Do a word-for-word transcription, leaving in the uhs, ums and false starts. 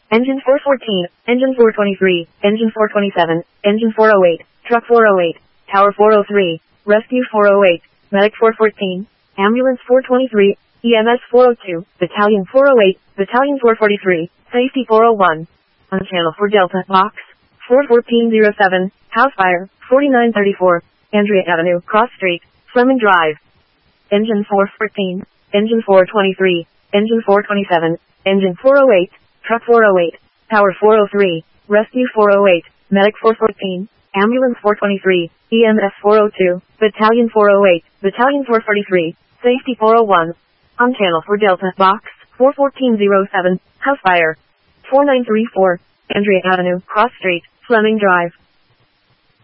Engine four fourteen, Engine four twenty-three, Engine four twenty-seven, Engine four oh eight, Truck four oh eight, Tower four oh three, Rescue four oh eight, Medic four fourteen, Ambulance four twenty-three, E M S four oh two, Battalion four oh eight, Battalion four forty-three, Safety four oh one. On channel for Delta, Box four fourteen oh seven, House Fire, forty-nine thirty-four, Andrea Avenue, Cross Street, Fleming Drive. Engine four fourteen, Engine four twenty-three, Engine four twenty-seven, Engine four oh eight, Truck four oh eight, Tower four oh three, Rescue four oh eight, Medic four fourteen, Ambulance four twenty-three, E M S four oh two, Battalion four oh eight, Battalion four forty-three, Safety four oh one. On channel for Delta, Box four fourteen oh seven, House Fire, four nine three four, Andrea Avenue, Cross Street, Fleming Drive.